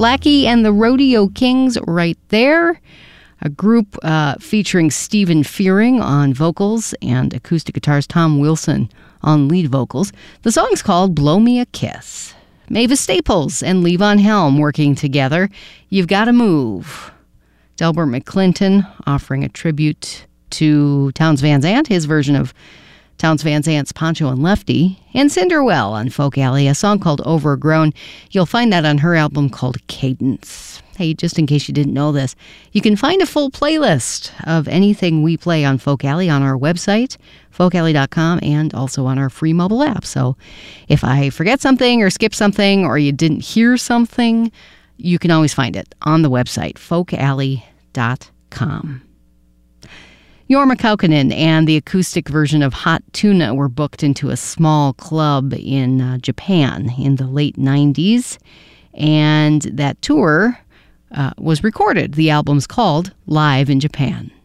Blackie and the Rodeo Kings right there. A group featuring Stephen Fearing on vocals and acoustic guitars, Tom Wilson on lead vocals. The song's called Blow Me a Kiss. Mavis Staples and Levon Helm working together. You've Gotta Move. Delbert McClinton offering a tribute to Townes Van Zandt, his version of Townes Van Zandt's Pancho and Lefty. And Cinderwell on Folk Alley, a song called Overgrown. You'll find that on her album called Cadence. Hey, just in case you didn't know this, you can find a full playlist of anything we play on Folk Alley on our website, folkalley.com, and also on our free mobile app. So if I forget something or skip something or you didn't hear something, you can always find it on the website, folkalley.com. Jorma Kaukonen and the acoustic version of Hot Tuna were booked into a small club in Japan in the late 90s, and that tour was recorded. The album's called Live in Japan.